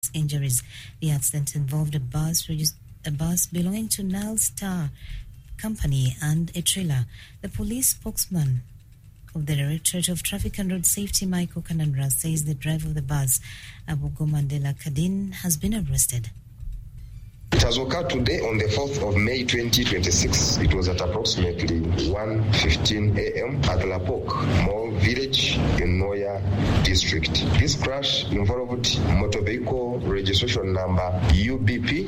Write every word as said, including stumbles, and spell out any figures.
six injuries. The accident involved a bus, a bus belonging to Nile Star Company and a trailer. The police spokesman of the Directorate of Traffic and Road Safety, Michael Kanandra, says the driver of the bus, Abugo Mandela Kadin, has been arrested. It has occurred today on the fourth of May twenty twenty-six. It was at approximately one fifteen a.m. at Lapok Mall Village in Noya District. This crash involved motor vehicle registration number U B P